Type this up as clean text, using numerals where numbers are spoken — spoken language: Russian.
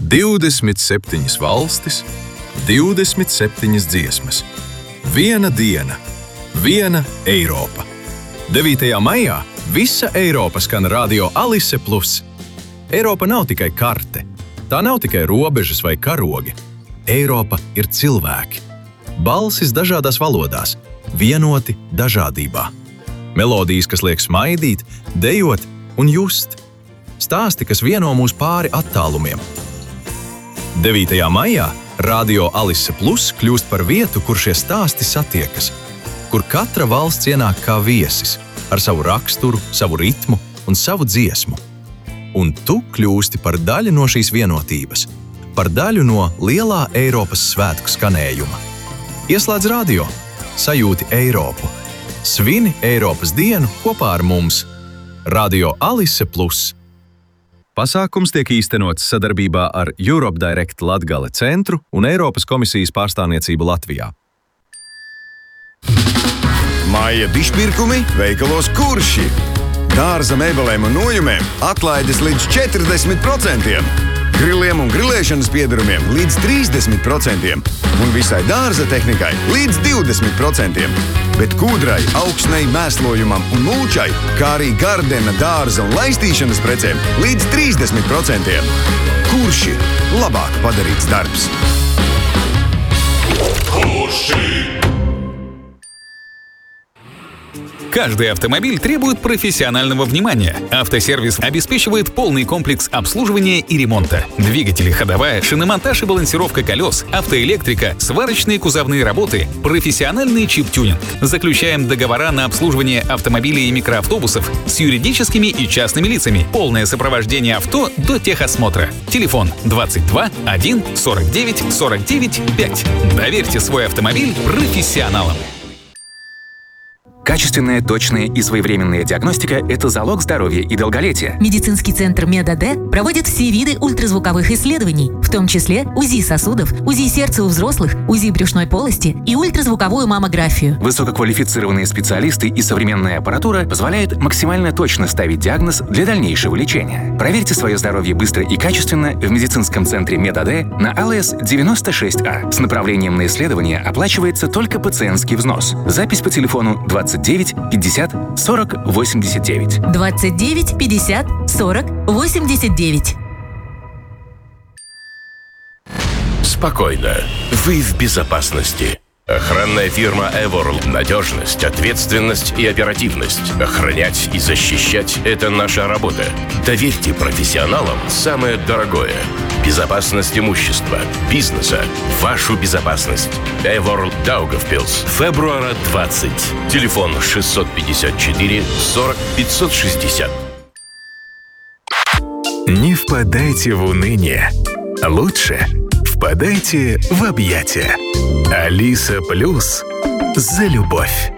27 valstis, 27 dziesmas. Viena diena, viena Eiropa. 9. maijā visa Eiropa skan Radio Alise Plus. Eiropa nav tikai karte. Tā nav tikai robežas vai karogi. Eiropa ir cilvēki. Balsis dažādās valodās, vienoti dažādībā. Melodijas, kas liek smaidīt, dejot un just. Stāsti, kas vieno mūs pāri attālumiem. 9. maijā Radio Alise Plus kļūst par vietu, kur šie stāsti satiekas, kur katra valsts ienāk kā viesis, ar savu raksturu, savu ritmu un savu dziesmu. Un tu kļūsti par daļu no šīs vienotības, par daļu no lielā Eiropas svētku skanējuma. Ieslēdz radio, sajūti Eiropu, svini Eiropas dienu kopā ar mums. Radio Alise Plus. Pasākums tiek īstenots sadarbībā ar Europe Direct Latgale centru un Eiropas komisijas pārstāvniecību Latvijā. Maija dišpirkumi veikalos Kurši. Dārza mēbelēm un nojumēm atlaides līdz 40%. Griliem un grilēšanas piedarumiem līdz 30%. Un visai dārza tehnikai līdz 20%. Bet kūdrai, augsnei, mēslojumam un mulčai, kā arī gardena, dārza un laistīšanas precēm līdz 30%. Kurši labāk padarīts darbs? Kurši! Каждый автомобиль требует профессионального внимания. Автосервис обеспечивает полный комплекс обслуживания и ремонта. Двигатели, ходовая, шиномонтаж и балансировка колес, автоэлектрика, сварочные кузовные работы, профессиональный чип-тюнинг. Заключаем договора на обслуживание автомобилей и микроавтобусов с юридическими и частными лицами. Полное сопровождение авто до техосмотра. Телефон 22 1 49 49 5. Доверьте свой автомобиль профессионалам. Качественная, точная и своевременная диагностика – это залог здоровья и долголетия. Медицинский центр МедАД проводит все виды ультразвуковых исследований, в том числе УЗИ сосудов, УЗИ сердца у взрослых, УЗИ брюшной полости и ультразвуковую маммографию. Высококвалифицированные специалисты и современная аппаратура позволяют максимально точно ставить диагноз для дальнейшего лечения. Проверьте свое здоровье быстро и качественно в медицинском центре МедАД на АЛС 96А. С направлением на исследование оплачивается только пациентский взнос. Запись по телефону 29 50 40 89. 29 50 40 89. Спокойно. Вы в безопасности. Охранная фирма Eworld. Надежность, ответственность и оперативность. Охранять и защищать – это наша работа. Доверьте профессионалам самое дорогое. Безопасность имущества, бизнеса, вашу безопасность. Eworld Daugavpils. Февруара 20. Телефон 654 40 560. Не впадайте в уныние. Лучше впадайте в объятия. Алиса Плюс за любовь.